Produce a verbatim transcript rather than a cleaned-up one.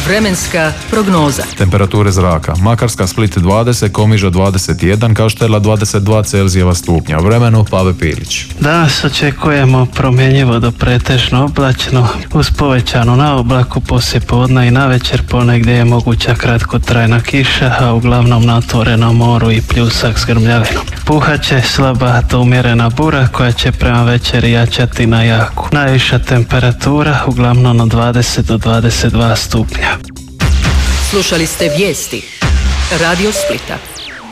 Vremenska prognoza. Temperature zraka. Makarska, Split dvadeset, Komiža dvadeset jedan, Kaštela dvadeset dva Celzijeva stupnja. Vremenu Pave Pilić. Danas očekujemo promjenjivo do pretežno oblačno, uz povećanu na oblaku poslije podne i navečer ponegdje je moguća kratkotrajna kiša, a uglavnom na otvorenom moru i pljusak s grmljavinom. Puhaće slaba do umjerena bura koja će prema večeri jačati na jaku. Najviša temperatura uglavnom od dvadeset do dvadeset dva stupnja. Slušali ste vijesti Radio Splita.